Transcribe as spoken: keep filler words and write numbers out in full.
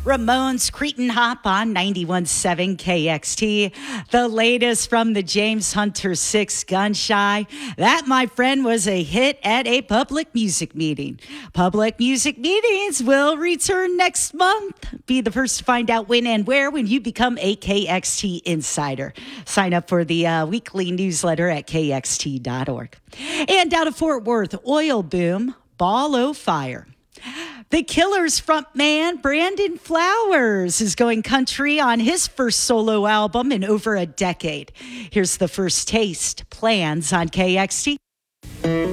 Ramones Cretin Hop on ninety-one point seven K X T. The latest from the James Hunter six Gun Shy. That, my friend, was a hit at a public music meeting. Public music meetings will return next month. Be the first to find out when and where when you become a K X T insider. Sign up for the uh, weekly newsletter at K X T dot org. And out of Fort Worth, oil boom, ball o' fire. The Killers frontman Brandon Flowers is going country on his first solo album in over a decade. Here's the first taste. Plans on K X T.